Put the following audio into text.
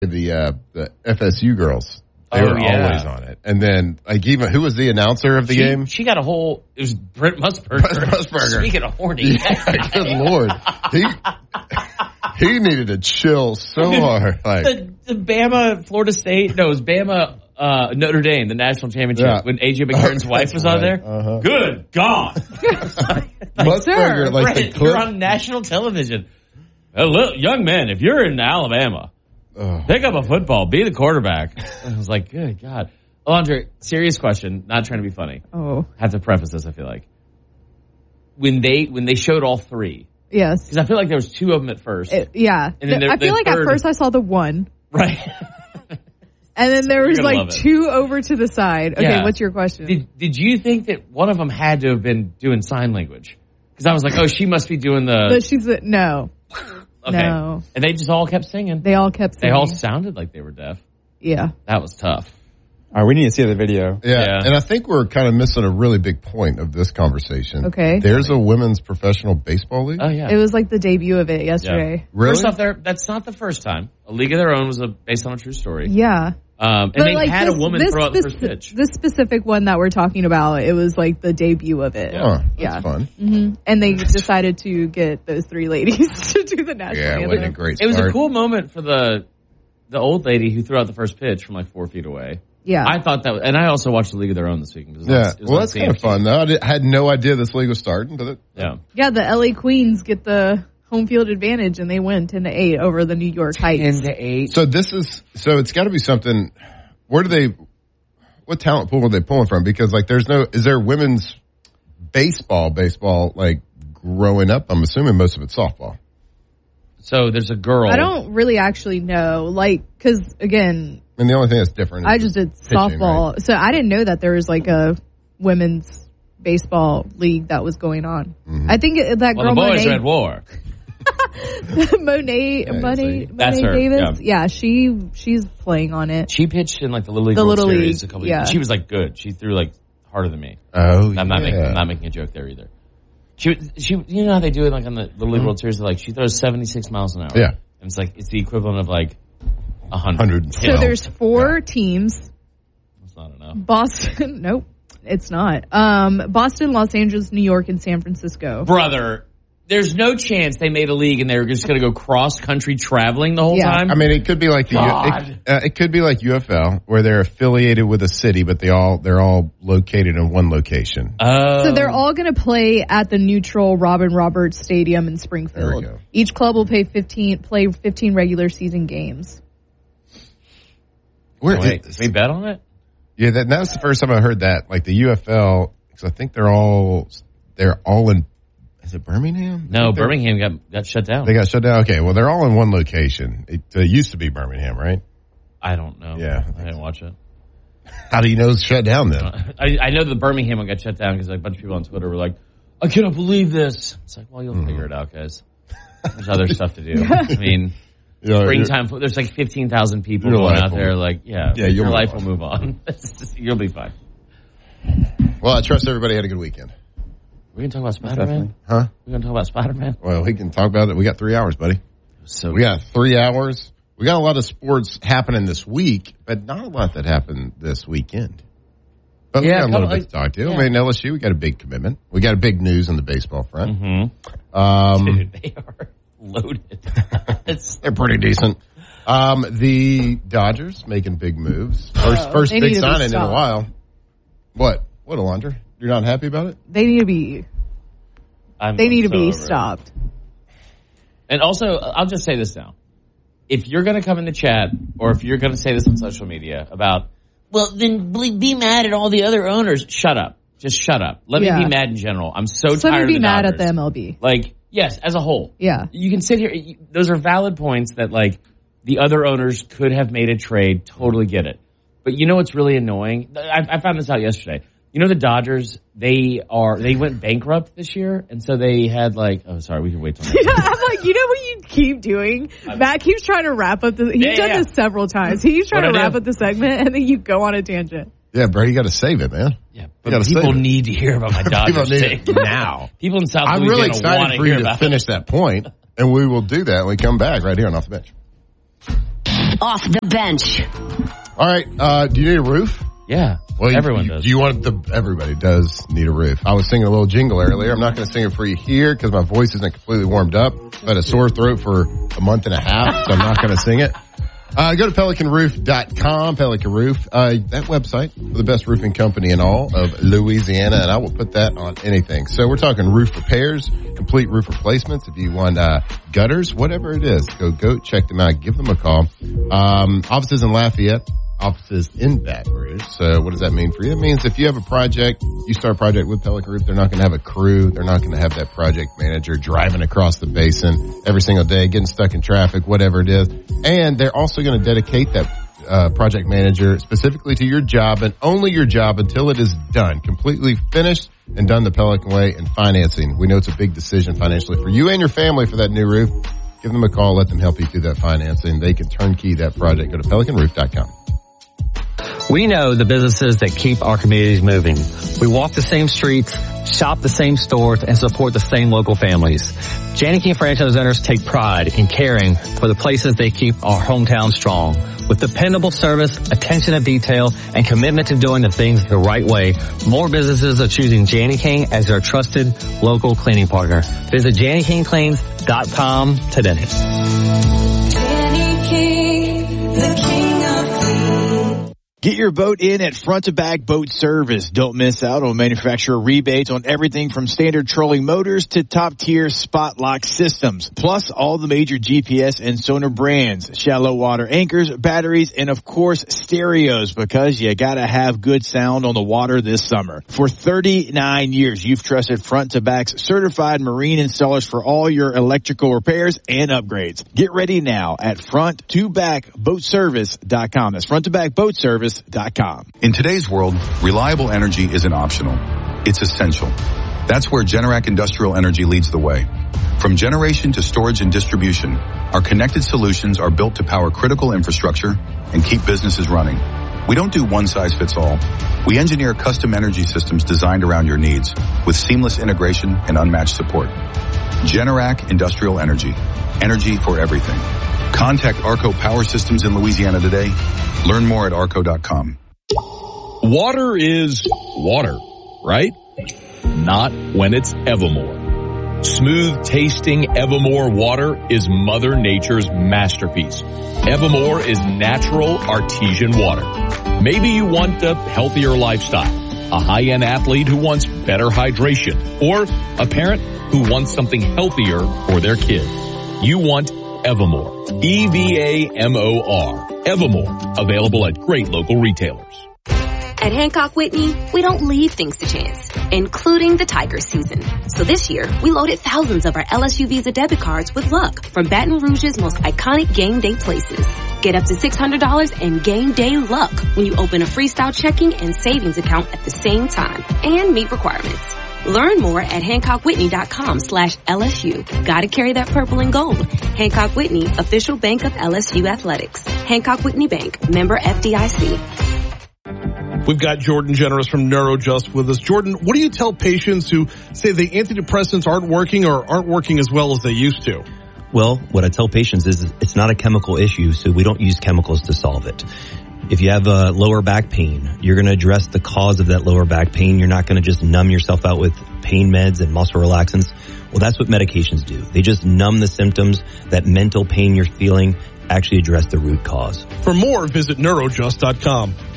the FSU girls. They were always on it. And then, like, even who was the announcer of the game? She got a whole. It was Brent Musburger. Speaking of horny, yeah, good Lord, he needed to chill so hard. Like the Bama Florida State. No, it was Bama Notre Dame, the national championship when AJ McCarron's wife was on there. Good God, Musburger, like Brent, you're on national television. Young men, if you're in Alabama, pick up a football, be the quarterback. I was like, good God. Alondra, serious question, not trying to be funny. Have to preface this, I feel like. When they showed all three. Yes. Because I feel like there was two of them at first. Yeah. And then I feel like at first I saw the one. Right. And then there was like two over to the side. Okay, what's your question? Did you think that one of them had to have been doing sign language? Because I was like, she must be doing the... But she's... No. Okay. No. And they just all kept singing. They all kept singing. They all sounded like they were deaf. Yeah. That was tough. All right, we need to see the video. Yeah. And I think we're kind of missing a really big point of this conversation. Okay. There's a women's professional baseball league. Oh, yeah. It was like the debut of it yesterday. Yeah. Really? First off, that's not the first time. A League of Their Own was based on a true story. Yeah. And they had a woman throw out the first pitch. This specific one that we're talking about, it was like the debut of it. Yeah. That's fun. Mm-hmm. And they decided to get those three ladies to do the national anthem. What a great start. It was a cool moment for the old lady who threw out the first pitch from like 4 feet away. Yeah. I thought that, and I also watched the League of Their Own this week. That's kind of fun, though. I had no idea this league was starting. Yeah, the LA Queens get the home field advantage, and they win 10-8 over the New York Heights. 10-8. So it's got to be something. What talent pool are they pulling from? Because like, is there women's baseball like growing up? I'm assuming most of it's softball. So there's a girl. I don't really actually know, like, because again, and the only thing that's different is I just did pitching, softball, right? so I didn't know that there was like a women's baseball league that was going on. Mm-hmm. I think that girl the boys Monet, are at war. Monet That's her. Davis, yeah, she's playing on it. She pitched in like the Little League World Series a couple years. She was like good. She threw like harder than me. Oh, I'm not making a joke there either. She, you know how they do it like on the Little League World Series? Like she throws 76 miles an hour. Yeah, and it's the equivalent of like 100. So there's 4 teams. That's not enough. Boston, nope, it's not. Boston, Los Angeles, New York, and San Francisco. Brother, there's no chance they made a league and they were just going to go cross country traveling the whole time. I mean, it could be like it could be like UFL, where they're affiliated with a city, but they're all located in one location. So they're all going to play at the neutral Robin Roberts Stadium in Springfield. Each club will play 15 regular season games. Can we bet on it? Yeah, that was the first time I heard that. Like the UFL, because I think they're all in. Is it Birmingham? No, Birmingham got shut down. They got shut down? Okay, well, they're all in one location. It used to be Birmingham, right? I don't know. Yeah. I didn't watch it. How do you know it's shut down then? I know the Birmingham one got shut down because like, a bunch of people on Twitter were like, I cannot believe this. It's like, well, you'll figure it out, guys. There's other stuff to do. I mean, springtime, there's like 15,000 people going out there. Like, your life will move on. You'll be fine. Well, I trust everybody had a good weekend. We're going to talk about Spider-Man? Huh? We're going to talk about Spider-Man? Well, we can talk about it. We got 3 hours, buddy. So we got 3 hours. We got a lot of sports happening this week, but not a lot that happened this weekend. But we got a little bit to talk to. I mean, LSU, we got a big commitment. We got a big news on the baseball front. Mm-hmm. Dude, they are loaded. They're pretty decent. The Dodgers making big moves. First big signing in a while. What, Alondra? You're not happy about it? They need to be. They need to be stopped. And also, I'll just say this now: if you're going to come in the chat, or if you're going to say this on social media about, well, then be mad at all the other owners. Shut up. Just shut up. Let me be mad in general. I'm so tired of the Dodgers. Let me be mad at the MLB. Like, yes, as a whole. Yeah. You can sit here. Those are valid points that, like, the other owners could have made a trade. Totally get it. But you know what's really annoying? I found this out yesterday. You know the Dodgers, they went bankrupt this year, and so they had like, oh, sorry, we can wait till next week. I'm like, you know what you keep doing? Matt keeps trying to wrap up he's done this several times. He's trying to wrap up the segment, and then you go on a tangent. Yeah, bro, you got to save it, man. Yeah, but people need to hear about my Dodgers take now. People in South I'm really excited for you to finish that point, and we will do that when we come back right here on Off the Bench. Off the bench. All right. Do you need a roof? Yeah. Well, everyone does. Everybody does need a roof. I was singing a little jingle earlier. I'm not going to sing it for you here because my voice isn't completely warmed up. I've had a sore throat for a month and a half, so I'm not going to sing it. Go to PelicanRoof.com, Pelican Roof, that website for the best roofing company in all of Louisiana, and I will put that on anything. So we're talking roof repairs, complete roof replacements. If you want gutters, whatever it is, go check them out. Give them a call. Offices in Lafayette, offices in Baton Rouge. So what does that mean for you? It means if you have a project, you start a project with Pelican Roof, they're not going to have a crew. They're not going to have that project manager driving across the basin every single day, getting stuck in traffic, whatever it is. And they're also going to dedicate that project manager specifically to your job and only your job until it is done, completely finished and done the Pelican way. And financing, we know it's a big decision financially for you and your family for that new roof. Give them a call. Let them help you through that financing. They can turnkey that project. Go to PelicanRoof.com. We know the businesses that keep our communities moving. We walk the same streets, shop the same stores, and support the same local families. Janney King franchise owners take pride in caring for the places they keep our hometown strong. With dependable service, attention to detail, and commitment to doing the things the right way, more businesses are choosing Janney King as their trusted local cleaning partner. Visit JanneyKingCleans.com today. Janney King, the king of clean. Get your boat in at Front to Back Boat Service. Don't miss out on manufacturer rebates on everything from standard trolling motors to top-tier spot lock systems. Plus, all the major GPS and sonar brands, shallow water anchors, batteries, and of course, stereos, because you gotta have good sound on the water this summer. For 39 years, you've trusted Front to Back's certified marine installers for all your electrical repairs and upgrades. Get ready now at FrontToBackBoatService.com. That's FrontToBackBoatService.com. In today's world, reliable energy isn't optional. It's essential. That's where Generac Industrial Energy leads the way. From generation to storage and distribution, our connected solutions are built to power critical infrastructure and keep businesses running. We don't do one size fits all. We engineer custom energy systems designed around your needs with seamless integration and unmatched support. Generac Industrial Energy. Energy for everything. Contact Arco Power Systems in Louisiana today. Learn more at arco.com. Water is water, right? Not when it's Evermore. Smooth tasting Evermore water is Mother Nature's masterpiece. Evermore is natural artesian water. Maybe you want a healthier lifestyle, a high-end athlete who wants better hydration, or a parent who wants something healthier for their kid. You want Evermore. EVAMOR. Evermore. Available at great local retailers. At Hancock Whitney, we don't leave things to chance, including the Tiger season. So this year, we loaded thousands of our LSU Visa debit cards with luck from Baton Rouge's most iconic game day places. Get up to $600 in game day luck when you open a freestyle checking and savings account at the same time and meet requirements. Learn more at HancockWhitney.com/LSU. Gotta carry that purple and gold. Hancock Whitney, official bank of LSU Athletics. Hancock Whitney Bank, member FDIC. We've got Jordan Generous from NeuroJust with us. Jordan, what do you tell patients who say the antidepressants aren't working or aren't working as well as they used to? Well, what I tell patients is it's not a chemical issue, so we don't use chemicals to solve it. If you have lower back pain, you're going to address the cause of that lower back pain. You're not going to just numb yourself out with pain meds and muscle relaxants. Well, that's what medications do. They just numb the symptoms. That mental pain you're feeling, actually address the root cause. For more, visit NeuroJust.com.